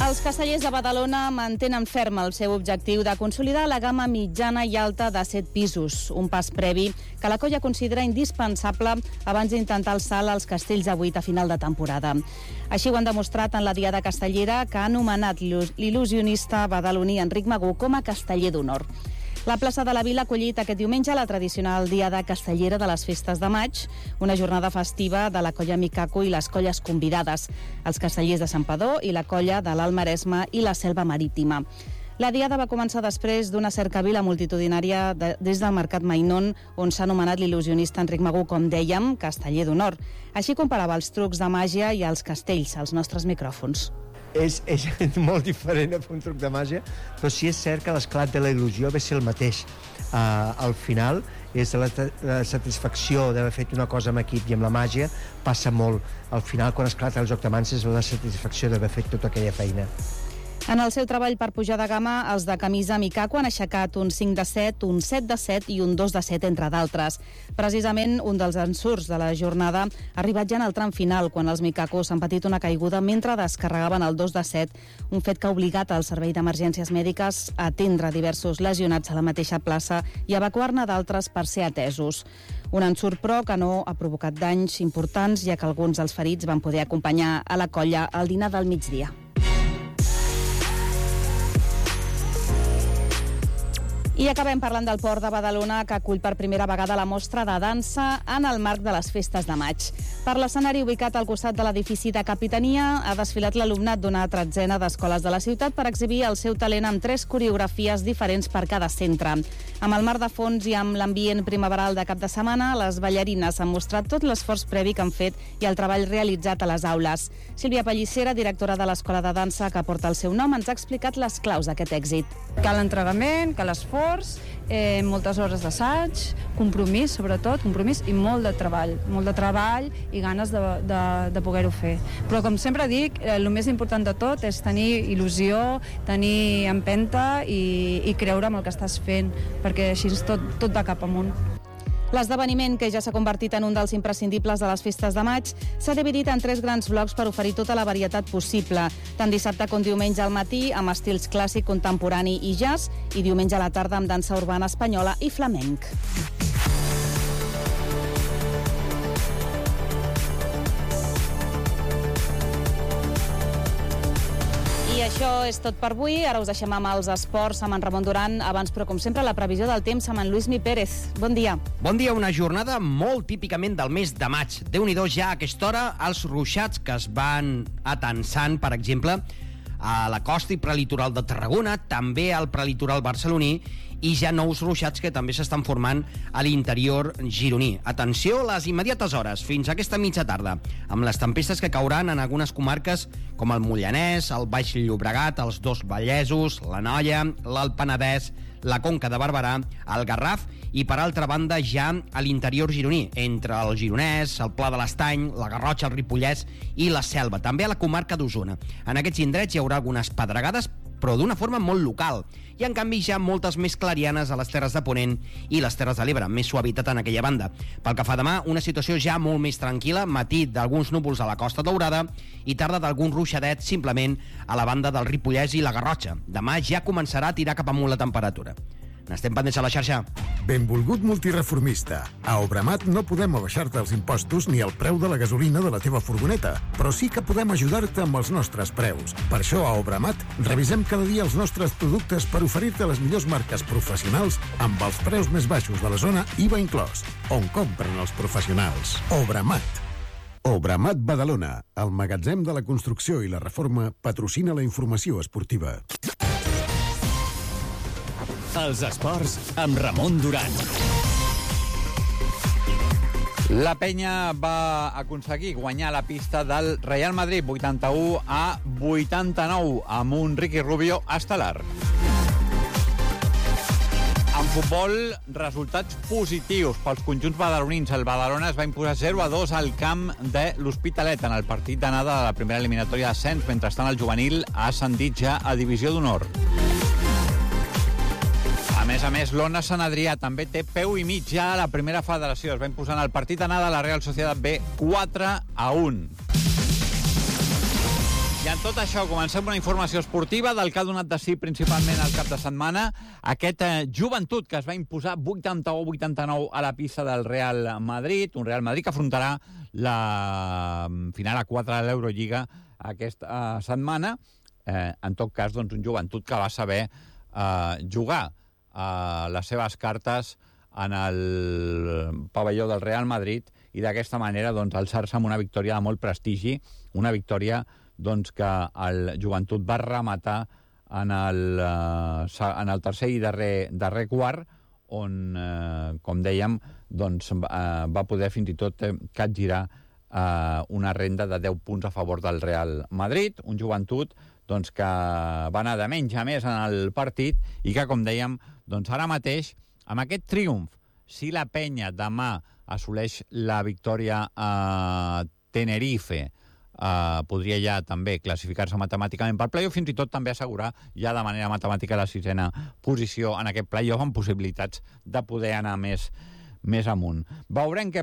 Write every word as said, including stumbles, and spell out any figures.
Els castellers de Badalona mantenen ferm el seu objectiu de consolidar la gamma mitjana i alta de set pisos, un pas previ que la colla considera indispensable abans d'intentar el salt als castells de vuit a final de temporada. Així ho han demostrat en la Diada Castellera, que ha anomenat l'il·lusionista badaloní Enric Magú com a casteller d'honor. La plaça de la Vila ha acollit aquest diumenge la tradicional Diada Castellera de les Festes de Maig, una jornada festiva de la colla Micaco i les colles convidades, els castellers de Santpedor i la colla de l'Alt Maresme i la Selva Marítima. La Diada va començar després d'una cercavila multitudinària de, des del Mercat Mainón, on s'ha anomenat l'il·lusionista Enric Magú, com dèiem, casteller d'honor. Així comparava els trucs de màgia i els castells als nostres micròfons. És, és molt diferent a fer un truc de màgia, però sí és cert que l'esclat de la il·lusió ve ser el mateix. Uh, al final és la, la satisfacció d'haver fet una cosa amb equip i amb la màgia passa molt. Al final, quan esclata el joc de mans, és la satisfacció d'haver fet tota aquella feina. En el seu treball per pujar de gamma, els de camisa Micaco han aixecat un cinc de set, un set de set i un dos de set, entre d'altres. Precisament, un dels ensurts de la jornada ha arribat ja en el tram final, quan els Micacos han patit una caiguda mentre descarregaven el dos de set, un fet que ha obligat al Servei d'Emergències Mèdiques a atendre diversos lesionats a la mateixa plaça i evacuar-ne d'altres per ser atesos. Un ensurt, però, que no ha provocat danys importants, ja que alguns dels ferits van poder acompanyar a la colla al dinar del migdia. I acabem parlant del Port de Badalona, que acull per primera vegada la mostra de dansa en el marc de les Festes de Maig. Per l'escenari ubicat al costat de l'edifici de Capitania ha desfilat l'alumnat d'una tretzena d'escoles de la ciutat per exhibir el seu talent amb tres coreografies diferents per cada centre. Amb el mar de fons i amb l'ambient primaveral de cap de setmana, les ballarines han mostrat tot l'esforç previ que han fet i el treball realitzat a les aules. Sílvia Pallissera, directora de l'Escola de Dansa que porta el seu nom, ens ha explicat les claus d'aquest èxit. Cal entrenament, cal esforç, Eh, moltes hores d'assaig, compromís, sobretot, compromís i molt de treball, molt de treball i ganes de, de, de poder-ho fer. Però, com sempre dic, eh, el més important de tot és tenir il·lusió, tenir empenta i, i creure en el que estàs fent, perquè així tot, tot va cap amunt. L'esdeveniment, que ja s'ha convertit en un dels imprescindibles de les Festes de Maig, s'ha dividit en tres grans blocs per oferir tota la varietat possible, tant dissabte com diumenge al matí, amb estils clàssic, contemporani i jazz, i diumenge a la tarda amb dansa urbana espanyola i flamenc. I això és tot per avui. Ara us deixem amb els esports, amb en Ramon Duran. Abans, però com sempre, la previsió del temps amb en Luismi Pérez. Bon dia. Bon dia, una jornada molt típicament del mes de maig. Déu-n'hi-do ja a aquesta hora els ruixats que es van atensant, per exemple, a la costa i prelitoral de Tarragona, també al prelitoral barceloní, i ja nous ruixats que també s'estan formant a l'interior gironí. Atenció a les immediates hores, fins a aquesta mitja tarda, amb les tempestes que cauran en algunes comarques com el Moianès, el Baix Llobregat, els dos Vallesos, l'Anoia, l'Alt Penedès, la Conca de Barberà, el Garraf i, per altra banda, ja a l'interior gironí, entre el Gironès, el Pla de l'Estany, la Garrotxa, el Ripollès i la Selva, també a la comarca d'Osona. En aquests indrets hi haurà algunes pedregades, però d'una forma molt local, i en canvi ja moltes més clarianes a les Terres de Ponent i les Terres de l'Ebre, més suavitat en aquella banda. Pel que fa a demà, una situació ja molt més tranquil·la, matí d'alguns núvols a la Costa Daurada i tarda d'algun ruixadet simplement a la banda del Ripollès i la Garrotxa. Demà ja començarà a tirar cap amunt la temperatura. N'estem pendents a la xarxa. Benvolgut multireformista. A Obramat no podem abaixar-te els impostos ni el preu de la gasolina de la teva furgoneta, però sí que podem ajudar-te amb els nostres preus. Per això a Obramat revisem cada dia els nostres productes per oferir-te les millors marques professionals amb els preus més baixos de la zona, I V A inclòs, on compren els professionals. Obramat. Obramat Badalona, el magatzem de la construcció i la reforma, patrocina la informació esportiva. Els esports amb Ramon Duran. La penya va aconseguir guanyar la pista del Real Madrid vuitanta-u a vuitanta-nou amb un Ricky Rubio estel·lar. En futbol, resultats positius pels conjunts badalonins. El Badalona es va imposar zero a dos al camp de l'Hospitalet en el partit d'anada de la primera eliminatòria d'ascens. Mentrestant, el juvenil ha ascendit ja a Divisió d'Honor. A més a més, l'Ona Sant Adrià també té peu i mig ja a la primera federació. Es va imposar en el partit d'anada a la Real Sociedad B quatre a un. I en tot això comencem una informació esportiva del que ha donat de sí principalment el cap de setmana. Aquest eh, Joventut que es va imposar vuitanta-u a vuitanta-nou a la pista del Real Madrid, un Real Madrid que afrontarà la final a quatre de l'Eurolliga aquesta eh, setmana. Eh, en tot cas, doncs, un Joventut que va saber eh, jugar eh, les seves cartes en el pavelló del Real Madrid i d'aquesta manera doncs, alçar-se amb una victòria de molt prestigi, una victòria doncs, que el Joventut va rematar en el, eh, en el tercer i darrer, darrer quart, on, eh, com dèiem, doncs, eh, va poder fins i tot eh, capgirar eh, una renda de deu punts a favor del Real Madrid, un Joventut doncs, que va anar de menys a més en el partit i que, com dèiem, doncs, ara mateix, amb aquest triomf, si la penya demà assoleix la victòria a Tenerife, Uh, podria ja també classificar-se matemàticament per playoff, fins i tot també assegurar ja de manera matemàtica la sisena posició en aquest playoff amb possibilitats de poder anar més, més amunt. Veurem què